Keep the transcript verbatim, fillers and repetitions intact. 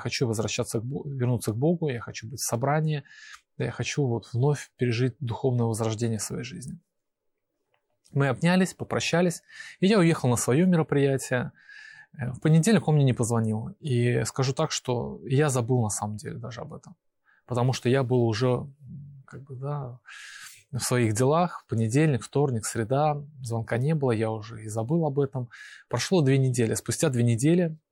хочу возвращаться, к Богу, вернуться к Богу, я хочу быть в собрании, я хочу вот вновь пережить духовное возрождение в своей жизни. Мы обнялись, попрощались, и я уехал на свое мероприятие. В понедельник он мне не позвонил. И скажу так, что я забыл на самом деле даже об этом. Потому что я был уже как бы, да, в своих делах. В понедельник, вторник, среда. Звонка не было, я уже и забыл об этом. Прошло две недели. Спустя две недели